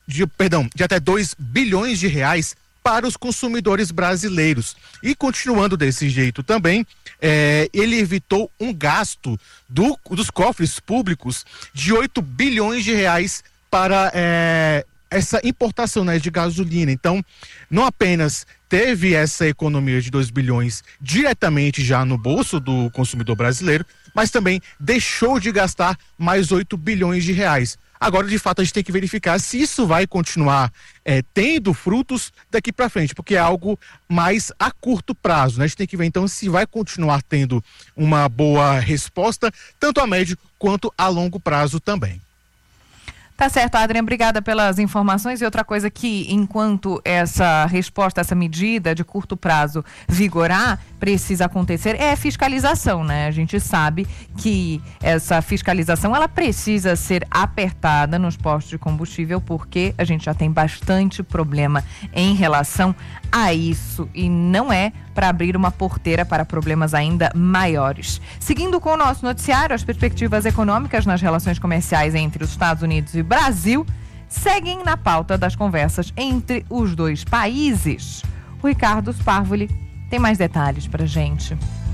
de até 2 bilhões de reais para os consumidores brasileiros. E continuando desse jeito também, ele evitou um gasto dos cofres públicos de 8 bilhões de reais para essa importação, né, de gasolina. Então, não apenas teve essa economia de 2 bilhões diretamente já no bolso do consumidor brasileiro, mas também deixou de gastar mais 8 bilhões de reais. Agora, de fato, a gente tem que verificar se isso vai continuar tendo frutos daqui para frente, porque é algo mais a curto prazo, né? A gente tem que ver, então, se vai continuar tendo uma boa resposta, tanto a médio quanto a longo prazo também. Tá certo, Adrian, obrigada pelas informações. E outra coisa que, enquanto essa resposta, essa medida de curto prazo vigorar, precisa acontecer é fiscalização, né? A gente sabe que essa fiscalização, ela precisa ser apertada nos postos de combustível, porque a gente já tem bastante problema em relação a isso e não é para abrir uma porteira para problemas ainda maiores. Seguindo com o nosso noticiário, as perspectivas econômicas nas relações comerciais entre os Estados Unidos e Brasil seguem na pauta das conversas entre os dois países. O Ricardo Sparvoli tem mais detalhes pra gente.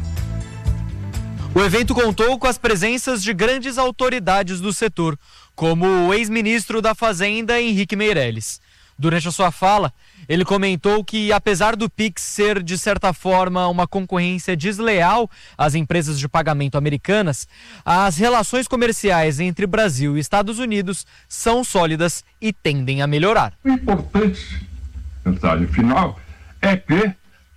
O evento contou com as presenças de grandes autoridades do setor, como o ex-ministro da Fazenda, Henrique Meirelles. Durante a sua fala, ele comentou que, apesar do Pix ser, de certa forma, uma concorrência desleal às empresas de pagamento americanas, as relações comerciais entre Brasil e Estados Unidos são sólidas e tendem a melhorar. O importante, mensagem final, é que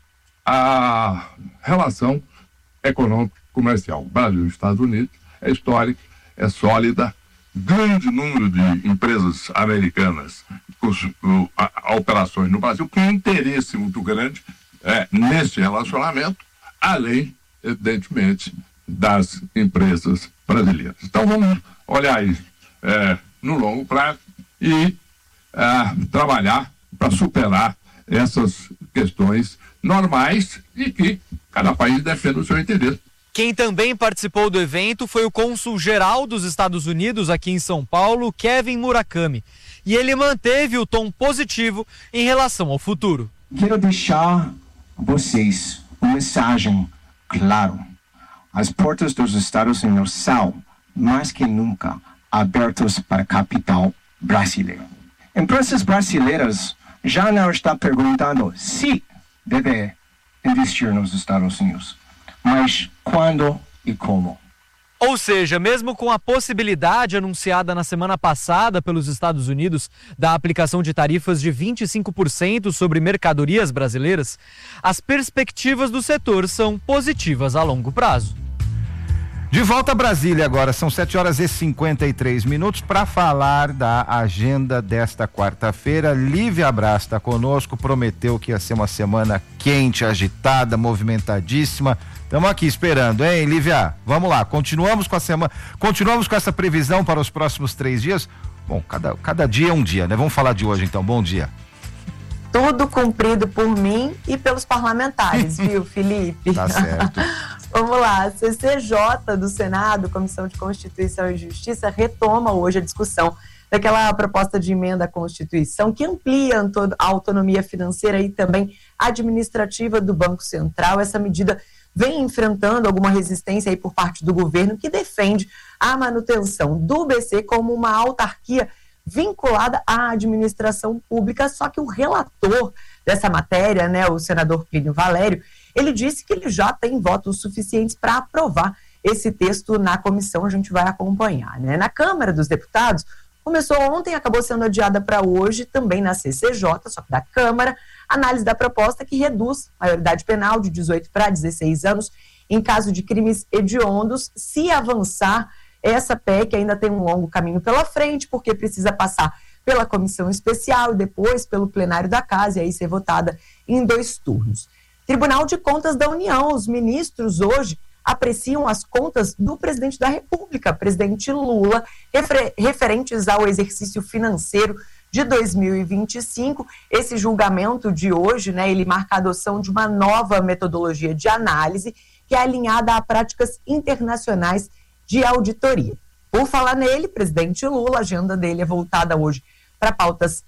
a relação econômico-comercial Brasil e Estados Unidos é histórica, é sólida. Grande número de empresas americanas com operações no Brasil, com interesse muito grande nesse relacionamento, além, evidentemente, das empresas brasileiras. Então vamos olhar isso no longo prazo e trabalhar para superar essas questões normais e que cada país defenda o seu interesse. Quem também participou do evento foi o cônsul-geral dos Estados Unidos aqui em São Paulo, Kevin Murakami. E ele manteve o tom positivo em relação ao futuro. Quero deixar a vocês uma mensagem clara. As portas dos Estados Unidos são, mais que nunca, abertas para capital brasileiro. Empresas brasileiras já não estão perguntando se deve investir nos Estados Unidos, mas quando e como. Ou seja, mesmo com a possibilidade anunciada na semana passada pelos Estados Unidos da aplicação de tarifas de 25% sobre mercadorias brasileiras, as perspectivas do setor são positivas a longo prazo. De volta a Brasília agora, são 7h53 para falar da agenda desta quarta-feira. Lívia Braz está conosco, prometeu que ia ser uma semana quente, agitada, movimentadíssima. Estamos aqui esperando, hein, Lívia? Vamos lá, continuamos com essa previsão para os próximos 3 dias? Bom, cada dia é um dia, né? Vamos falar de hoje então, bom dia. Tudo cumprido por mim e pelos parlamentares, viu, Felipe? Tá certo. Vamos lá, a CCJ do Senado, Comissão de Constituição e Justiça, retoma hoje a discussão daquela proposta de emenda à Constituição que amplia a autonomia financeira e também administrativa do Banco Central. Essa medida vem enfrentando alguma resistência aí por parte do governo, que defende a manutenção do BC como uma autarquia vinculada à administração pública, só que o relator dessa matéria, né, o senador Plínio Valério, ele disse que ele já tem votos suficientes para aprovar esse texto na comissão, a gente vai acompanhar, né? Na Câmara dos Deputados, começou ontem, acabou sendo adiada para hoje, também na CCJ, só que da Câmara, análise da proposta que reduz a maioridade penal de 18 para 16 anos em caso de crimes hediondos. Se avançar, essa PEC ainda tem um longo caminho pela frente, porque precisa passar pela comissão especial e depois pelo plenário da Casa e aí ser votada em 2 turnos. Tribunal de Contas da União, os ministros hoje apreciam as contas do presidente da República, presidente Lula, referentes ao exercício financeiro de 2025. Esse julgamento de hoje, né, ele marca a adoção de uma nova metodologia de análise que é alinhada a práticas internacionais de auditoria. Por falar nele, presidente Lula, a agenda dele é voltada hoje para pautas